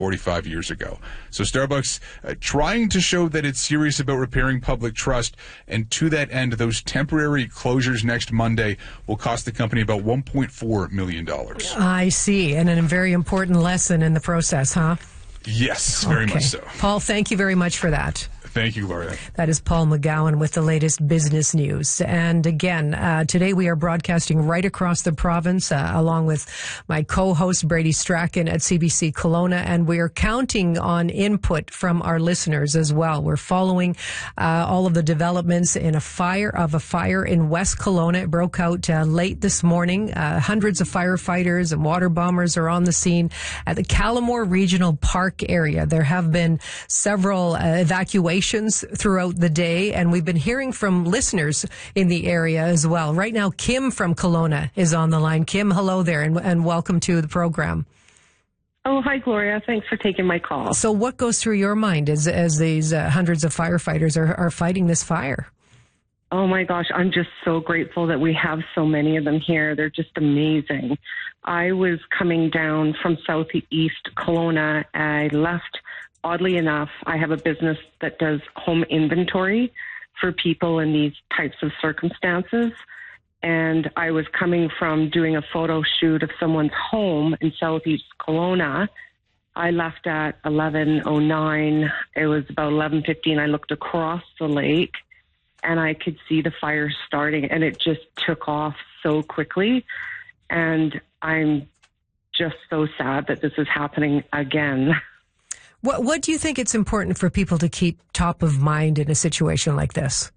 45 years ago. So Starbucks trying to show that it's serious about repairing public trust, and to that end, those temporary closures next Monday will cost the company about $1.4 million. I see, and a very important lesson in the process, huh? Yes, very much so. Paul, thank you very much for that. Thank you, Gloria. That is Paul McGowan with the latest business news. And again, today we are broadcasting right across the province, along with my co-host Brady Strachan at CBC Kelowna, and we are counting on input from our listeners as well. We're following all of the developments in a fire in West Kelowna. It broke out late this morning. Hundreds of firefighters and water bombers are on the scene at the Callamore Regional Park area. There have been several evacuations throughout the day, and we've been hearing from listeners in the area as well. Right now, Kim from Kelowna is on the line. Kim, hello there, and welcome to the program. Oh, hi, Gloria. Thanks for taking my call. So what goes through your mind as these hundreds of firefighters are fighting this fire? Oh, my gosh. I'm just so grateful that we have so many of them here. They're just amazing. I was coming down from southeast Kelowna. I left. Oddly enough, I have a business that does home inventory for people in these types of circumstances. And I was coming from doing a photo shoot of someone's home in southeast Kelowna. I left at 11:09. It was about 11:15. I looked across the lake and I could see the fire starting, and it just took off so quickly. And I'm just so sad that this is happening again. What do you think it's important for people to keep top of mind in a situation like this?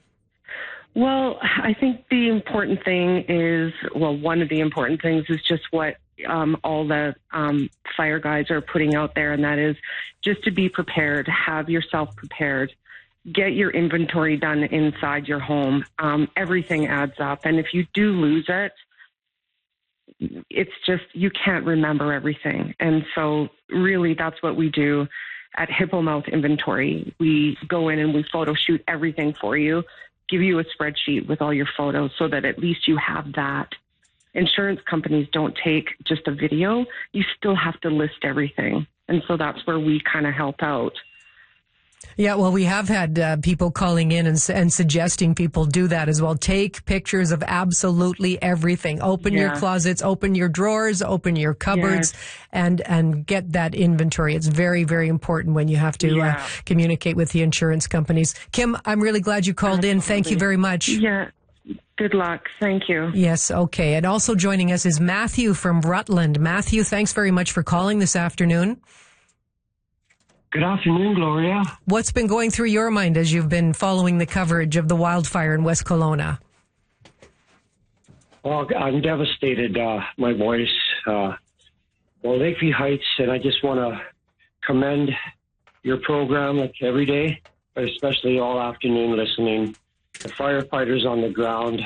Well, I think the important thing is, one of the important things is just what all the fire guys are putting out there, and that is just to be prepared, have yourself prepared, get your inventory done inside your home. Everything adds up, and if you do lose it, it's just, you can't remember everything. And so really that's what we do at Hippo Mouth Inventory. We go in and we photo shoot everything for you, give you a spreadsheet with all your photos so that at least you have that. Insurance companies don't take just a video. You still have to list everything. And so that's where we kind of help out. Yeah, well, we have had people calling in and suggesting people do that as well. Take pictures of absolutely everything. Open your closets, open your drawers, open your cupboards, and get that inventory. It's very, very important when you have to communicate with the insurance companies. Kim, I'm really glad you called in. Thank you very much. Yeah. Good luck. Thank you. Yes, okay. And also joining us is Matthew from Rutland. Matthew, thanks very much for calling this afternoon. Good afternoon, Gloria. What's been going through your mind as you've been following the coverage of the wildfire in West Kelowna? Well, I'm devastated, my voice. Lakeview Heights, and I just want to commend your program like every day, but especially all afternoon listening. The firefighters on the ground.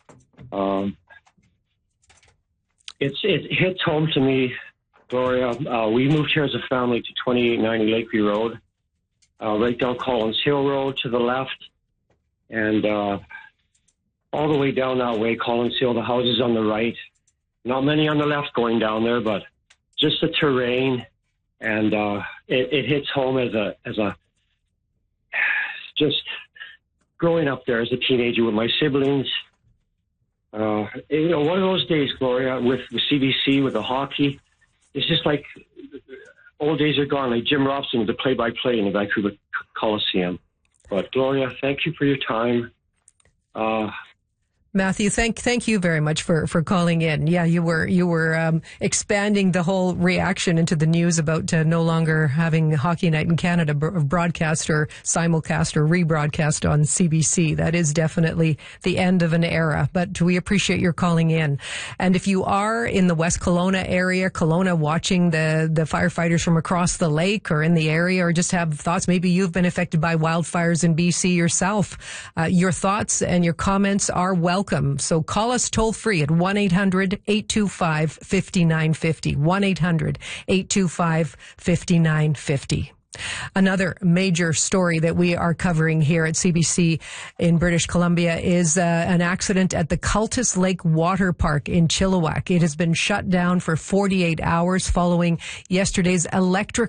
It hits home to me, Gloria. We moved here as a family to 2890 Lakeview Road, right down Collins Hill Road to the left, and all the way down that way, Collins Hill, the houses on the right. Not many on the left going down there, but just the terrain, and it hits home as a just growing up there as a teenager with my siblings. One of those days, Gloria, with CBC, with the hockey, it's just like old days are gone, like Jim Robson with the play-by-play in the Vancouver Coliseum. But, Gloria, thank you for your time. Matthew, thank you very much for calling in. Yeah, you were expanding the whole reaction into the news about no longer having Hockey Night in Canada broadcast or simulcast or rebroadcast on CBC. That is definitely the end of an era, but we appreciate your calling in. And if you are in the West Kelowna area, Kelowna, watching the firefighters from across the lake or in the area, or just have thoughts, maybe you've been affected by wildfires in BC yourself, your thoughts and your comments are welcome. So call us toll free at 1-800-825-5950. 1-800-825-5950. Another major story that we are covering here at CBC in British Columbia is an accident at the Cultus Lake Water Park in Chilliwack. It has been shut down for 48 hours following yesterday's electric